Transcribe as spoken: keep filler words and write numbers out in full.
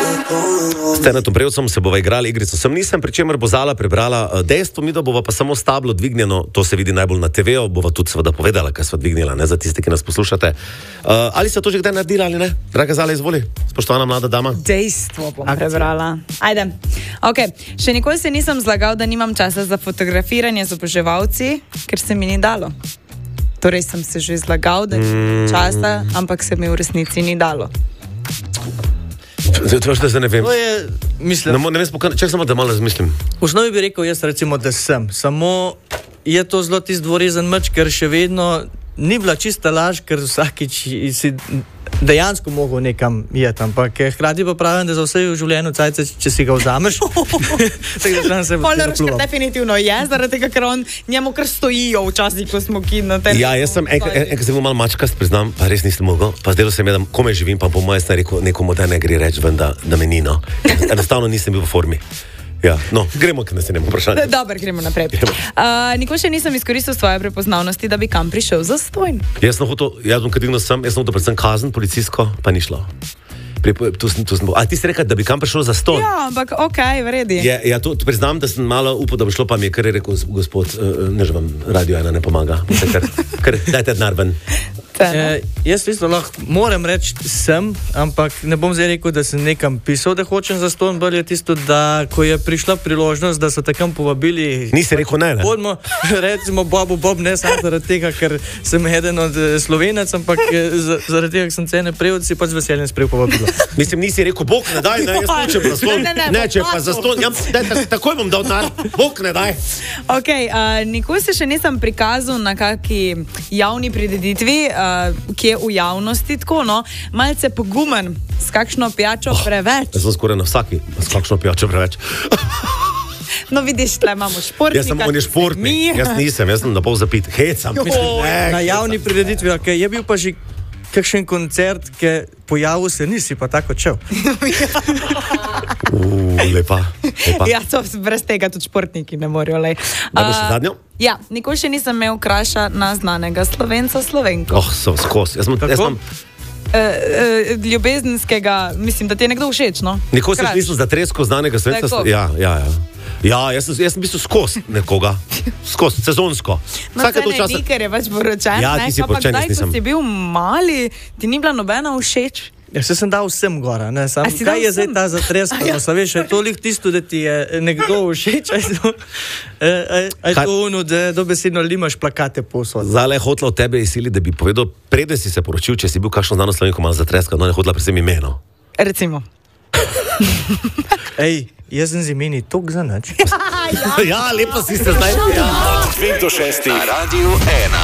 S Tenetom Prevcem se bova igrali igrico Sem nisem, pri čemer bo Zala prebrala dejstvo, mi da bova pa samo stablo dvignjeno, to se vidi najbolj na te veju, bova tudi seveda povedala, kaj sva dvignila, ne, za tiste, ki nas poslušate. Uh, ali ste to že kdaj naredila ali ne? Draga Zala, izvoli, spoštovana mlada dama. Dejstvo bom prebrala. Ajde. Ok, še nikoli se nisem zlagal, da nimam časa za fotografiranje z oboževalci, ker se mi ni dalo. Torej sem se že zlagal, da nimam časa, ampak se mi v resnici ni dalo. Zdaj, to je, ne vem. To je, mislim... Ne, ne vem, spokojno, čak samo, da malo razmislim. V osnovi bi rekel jaz recimo, da sem. Samo je to zelo tisti dvorezen meč, ker še vedno ni bila čista laž, ker vsakič si dejansko mogel nekam jeti, ampak hkrati pa pravim, da za vse v življenju cajce, če si ga vzameš. Poloroška definitivno je, zaradi tega, ker on njemu kar stojijo včasih, ko smo kid na tem. Ja, jaz sem enkrat en, en, sem bil malo mačkast, priznam, pa res nisem mogel, pa zdelo se mi, da komaj živim, pa po mojem sem rekel, nekomu da ne gre reči ven, da, da me ni, no. Enostavno nisem bil v formi. Ja, no, gremo k naslednjemu vprašanju. Dobar, gremo naprej. Uh, nikoli še nisem izkoristil svoje prepoznavnosti, da bi kam prišel zastojn. Jaz sem hotel, jaz bom kadivno sem, jaz sem hotel predvsem kazen policijsko, pa ni šlo. Pri, tu sem, tu sem, a ti si rekel, da bi kam prišel zastojn? Ja, ampak okej, okay, vredi. Ja, ja to, to priznam, da sem malo upal, da bi šlo, pa mi je kar je rekel, gospod, uh, ne že vam Radio ena ne pomaga, ker, ker dajte denar ven. E, jaz isto lahko moram reči sem, ampak ne bom zdaj rekel, da sem nekam pisal, da hočem za ston, bolj je tisto, da ko je prišla priložnost, da so takam povabili. Nisi rekel ne, ne? Bodmo, recimo Bobu Bob, ne samo zaradi tega, ker sem eden od Slovenec, ampak zaradi tega, ker sem cene prevod, si pač veseljen sprejel povabilo. Mislim, nisi rekel, Bog ne daj, ne, jaz hočem za ston. Ne, ne, ne, če pa za ston, ja, daj, takoj bom dal denar, Bog ne daj. Ok, uh, nikoli se še nisem prikazal na kaki javni prireditvi, uh, ki je v javnosti tako, no, malce pogumen, s kakšno pijačo oh, preveč. Jaz sem skoraj na vsaki, s kakšno pijačo preveč. No, vidiš, tle imamo športnika. Jaz sem, on je športnik, jaz nisem, jaz sem na pol zapit, hecam. Na javni prireditvi, ok, je bil pa že kakšen koncert, ki pojavil se nisi, pa tako čel. Uuu, lepa, lepa. Ja, to brez tega tudi športniki ne morajo, lej. Da bo še zadnjo? Ja, nikoli še nisem imel kraša na znanega Slovenca Slovenko. Oh, so skos. Jaz sem... Uh, uh, ljubezenskega, mislim, da ti je nekdo všeč, no? Nikoli sem mislil za tresko znanega Slovenca Slovenka. Ja, ja, ja. Ja, jaz sem, jaz sem mislil skos nekoga. Skos, sezonsko. No, se ne časa... di, ker je več poročen. Ja, ti si poročen, jaz nisem. Ko si bil mali, ti ni bila nobena všeč. Ja, se sem dal vsem gora, ne, sam, kaj je zdaj ta zatreska, ja. No, veš, je toliko tisto, da ti je nekdo všeč, aj to, aj to ono, da dobesedno limaš plakate posod. Zala je hotla od tebe izsili, da bi povedal, preden si se poročil, če si bil kakšno znano Slovenko malo zatreska, no je hotla predvsem imeno. Recimo. Ej, jaz sem z imeni tok za nič. Ja, lepo si se zdaj. Od dveh do šestih na Radiu ena.